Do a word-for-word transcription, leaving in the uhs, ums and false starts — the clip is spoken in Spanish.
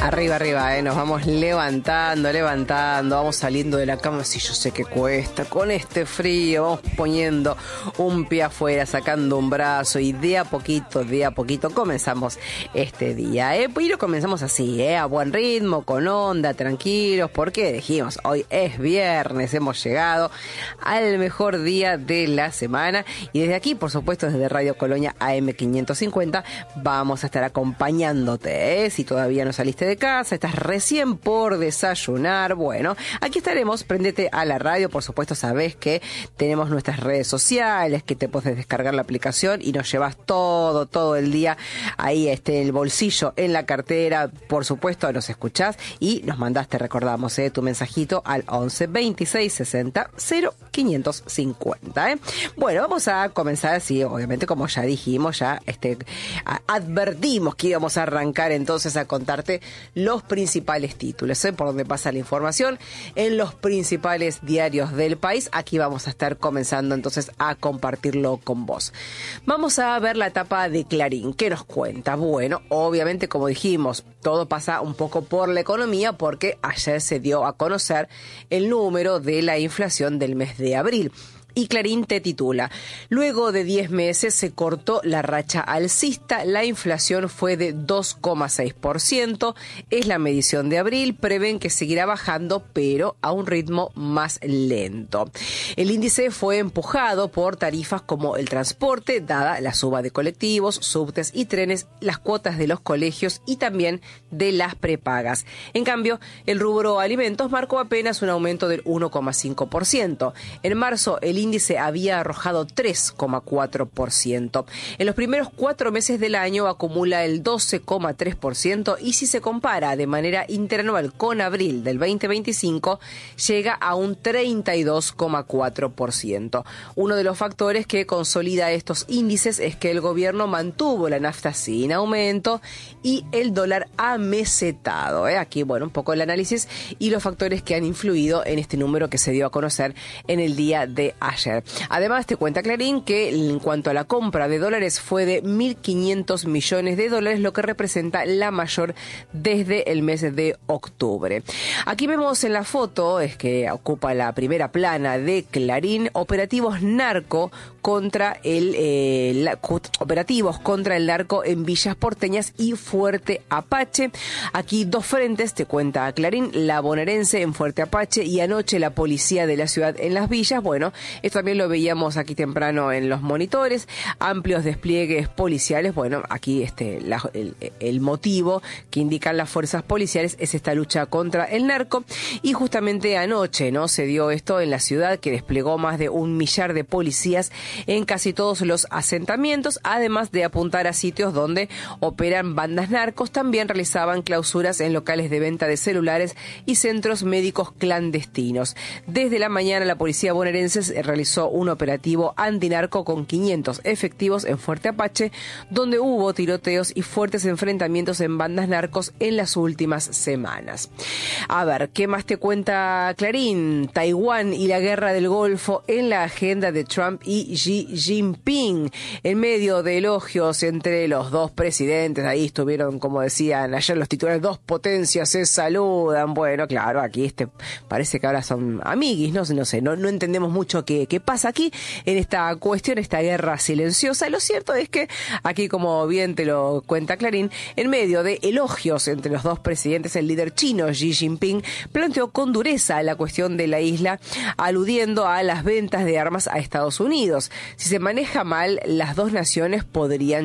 Arriba, arriba, eh, nos vamos levantando, levantando, vamos saliendo de la cama, sí, yo sé que cuesta, con este frío, vamos poniendo un pie afuera, sacando un brazo y de a poquito, de a poquito comenzamos este día, eh, y lo comenzamos así, eh, a buen ritmo, con onda, tranquilos, porque dijimos, hoy es viernes, hemos llegado al mejor día de la semana y desde aquí, por supuesto, desde Radio Colonia A M quinientos cincuenta, vamos a estar acompañándote, eh, si todavía no saliste de casa, estás recién por desayunar, bueno, aquí estaremos, prendete a la radio, por supuesto sabés que tenemos nuestras redes sociales, que te puedes descargar la aplicación y nos llevas todo, todo el día ahí este, en el bolsillo, en la cartera, por supuesto nos escuchás y nos mandaste, recordamos, eh, tu mensajito al once veintiséis sesenta cero quinientos cincuenta, eh. Bueno, vamos a comenzar así, obviamente como ya dijimos, ya este, a, advertimos que íbamos a arrancar entonces a contarte los principales títulos, ¿eh? Por donde pasa la información en los principales diarios del país. Aquí vamos a estar comenzando entonces a compartirlo con vos. Vamos a ver la etapa de Clarín. ¿Qué nos cuenta? Bueno, obviamente, como dijimos, todo pasa un poco por la economía porque ayer se dio a conocer el número de la inflación del mes de abril. Y Clarín te titula, luego de diez meses se cortó la racha alcista, la inflación fue de dos coma seis por ciento, es la medición de abril, prevén que seguirá bajando, pero a un ritmo más lento. El índice fue empujado por tarifas como el transporte, dada la suba de colectivos, subtes y trenes, las cuotas de los colegios y también de las prepagas. En cambio, el rubro alimentos marcó apenas un aumento del uno coma cinco por ciento. En marzo, el índice había arrojado tres coma cuatro por ciento. En los primeros cuatro meses del año acumula el doce coma tres por ciento y si se compara de manera interanual con abril del veinte veinticinco, llega a un treinta y dos coma cuatro por ciento. Uno de los factores que consolida estos índices es que el gobierno mantuvo la nafta sin aumento y el dólar amesetado. ¿eh? Aquí, bueno, un poco el análisis y los factores que han influido en este número que se dio a conocer en el día de ayer. Además, te cuenta Clarín que en cuanto a la compra de dólares fue de mil quinientos millones de dólares, lo que representa la mayor desde el mes de octubre. Aquí vemos en la foto, es que ocupa la primera plana de Clarín, operativos narco contra el eh, la, operativos contra el narco en Villas Porteñas y Fuerte Apache. Aquí dos frentes, te cuenta Clarín, la bonaerense en Fuerte Apache y anoche la policía de la ciudad en Las Villas. Bueno, esto también lo veíamos aquí temprano en los monitores, amplios despliegues policiales. Bueno, aquí este la, el, el motivo que indican las fuerzas policiales es esta lucha contra el narco y justamente anoche, ¿no? Se dio esto en la ciudad que desplegó más de un millar de policías en casi todos los asentamientos, además de apuntar a sitios donde operan bandas narcos, también realizaban clausuras en locales de venta de celulares y centros médicos clandestinos. Desde la mañana la policía bonaerense realizó un operativo antinarco con quinientos efectivos en Fuerte Apache, donde hubo tiroteos y fuertes enfrentamientos en bandas narcos en las últimas semanas. A ver, ¿qué más te cuenta Clarín? Taiwán y la guerra del Golfo en la agenda de Trump y Xi Jinping. En medio de elogios entre los dos presidentes, ahí estuvieron, como decían ayer los titulares, dos potencias se saludan. Bueno, claro, aquí este parece que ahora son amiguis, no, no sé, no, no entendemos mucho qué, qué pasa aquí en esta cuestión, esta guerra silenciosa. Lo cierto es que aquí, como bien te lo cuenta Clarín, en medio de elogios entre los dos presidentes, el líder chino Xi Jinping planteó con dureza la cuestión de la isla, aludiendo a las ventas de armas a Estados Unidos. Si se maneja mal, las dos naciones podrían